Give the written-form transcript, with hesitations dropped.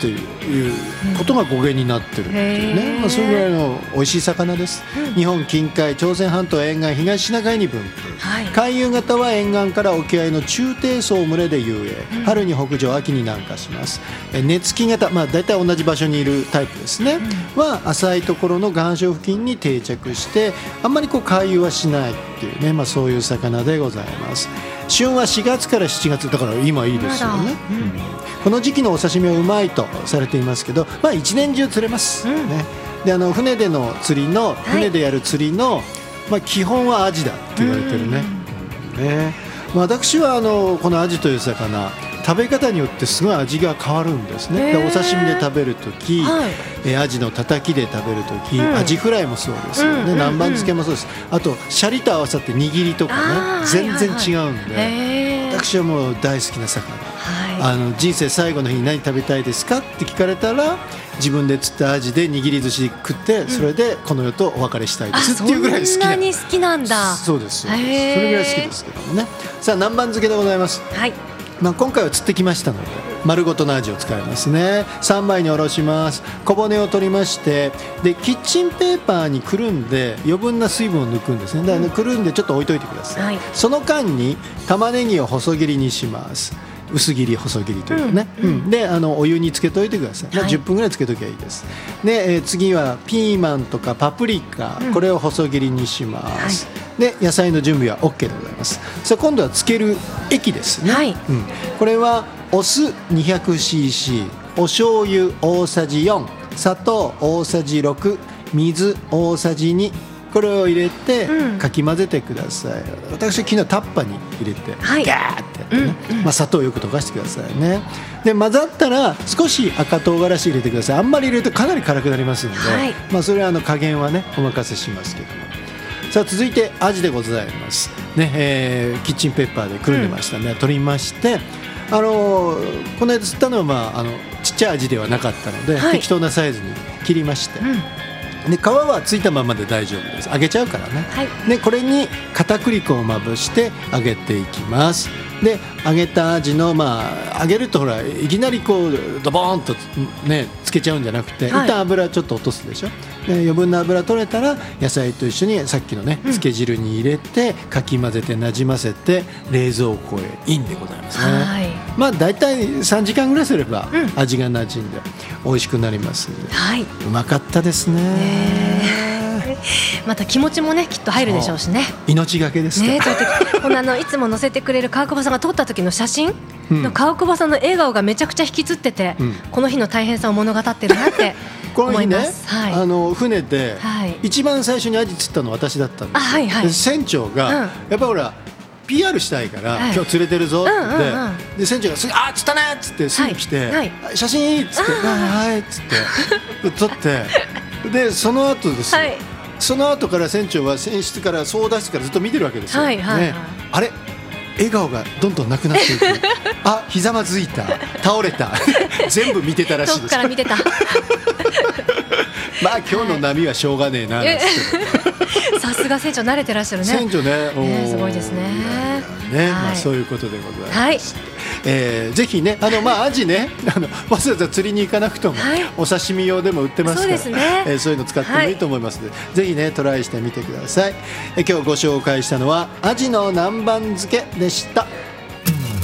ということが語源になってるっていうね、それぐらいの美味しい魚です。日本近海、朝鮮半島沿岸、東シナ海に分布、回遊型は沿岸から沖合の中低層群れで遊泳、春に北上、秋に南下します。根付き型、だいたい同じ場所にいるタイプですね、は浅いところの岩礁付近に定着してあんまり回遊はしないっていうね、そういう魚でございます。旬は4月から7月だから今いいですよね、この時期のお刺身はうまいとされていますけど、一年中釣れます、ね。で船での釣りの、船でやる釣りの、基本はアジだって言われてるね。私はこのアジという魚、食べ方によってすごい味が変わるんですね。でお刺身で食べるとき、アジのたたきで食べるとき、アジフライもそうですよね、南蛮漬けもそうです。あとシャリと合わさって握りとかね、全然違うんで、私はもう大好きな魚、人生最後の日に何食べたいですかって聞かれたら、自分で釣ったアジで握り寿司食って、それでこの世とお別れしたいですっていうぐらい好きな。 そんなに好きなんだ。 そうです、それぐらい好きですけどもね。さあ南蛮漬けでございます。今回は釣ってきましたので丸ごとのアジを使いますね。3枚におろします。小骨を取りまして、でキッチンペーパーにくるんで余分な水分を抜くんですね。だからくるんでちょっと置いといてください、その間に玉ねぎを細切りにします。薄切り細切りというかね、でお湯につけといてください、10分ぐらいつけときゃいいです。で、次はピーマンとかパプリカ、これを細切りにします、で野菜の準備は OK でございます。さあ今度はつける液ですね、これはお酢 200cc、 お醤油大さじ4、砂糖大さじ6、水大さじ2、これを入れてかき混ぜてください。私は昨日タッパーに入れてガーってやってね、砂糖をよく溶かしてくださいね。で混ざったら少し赤唐辛子入れてください。あんまり入れるとかなり辛くなりますので、それは加減はねお任せしますけども。さあ続いてアジでございますね。キッチンペーパーでくるんでましたね、取りまして、この間釣ったのはちっちゃいアジではなかったので、適当なサイズに切りまして、で皮はついたままで大丈夫です。揚げちゃうからね、でこれに片栗粉をまぶして揚げていきます。で揚げたアジの揚げるとほらいきなりドボーンとねつけちゃうんじゃなくて、一旦油ちょっと落とすでしょ。で余分な油取れたら野菜と一緒にさっきのね漬け汁に入れてかき混ぜてなじませて冷蔵庫へインでございますね。だいたい3時間ぐらいすれば味がなじんで美味しくなりますので、うまかったですね。 また気持ちもねきっと入るでしょうしね。 命がけですか、 このいつも載せてくれる川久保さんが撮った時の写真の川久保さんの笑顔がめちゃくちゃ引きつってて、この日の大変さを物語ってるなって思います。 この日ね、船で一番最初にアジ釣ったの私だったんです。船長がやっぱりほらPR したいから今日釣れてるぞってで船長がすぐ釣ったねっつってすぐ来て写真いいっつってはいっつって撮ってでその後ですよ、その後から船長は船室から操舵室からずっと見てるわけですよ、あれ笑顔がどんどんなくなっていくひざまずいた、倒れた全部見てたらしいです。 遠くから見てた今日の波はしょうがねえなですけどさすが船長慣れてらっしゃるね。 船長ね、 すごいですね。 そういうことでございます。ぜひねアジねわざわざ釣りに行かなくても、お刺身用でも売ってますから、そういうの使ってもいいと思いますので、ぜひねトライしてみてください。今日ご紹介したのはアジの南蛮漬けでした。